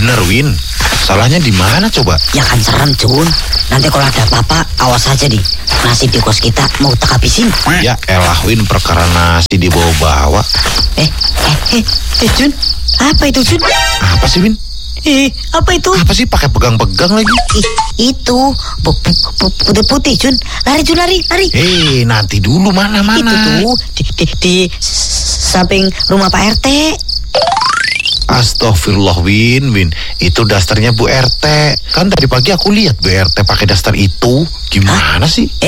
bener, Win. Salahnya di mana coba? Ya kan serem, Jun. Nanti kalau ada apa-apa, awas aja nih. Nasi di kos kita mau tak habisin. Ya elah, Win, perkara nasi dibawa-bawa. Jun. Apa itu, Jun? Apa sih, Win? Apa itu? Apa sih pakai pegang-pegang lagi? Itu putih-putih, Jun. Lari, Jun, lari. Nanti dulu, mana? Itu tuh di samping rumah Pak RT. Astagfirullah, Win. Itu dasternya Bu RT. Kan tadi pagi aku lihat Bu RT pakai daster itu. Gimana sih?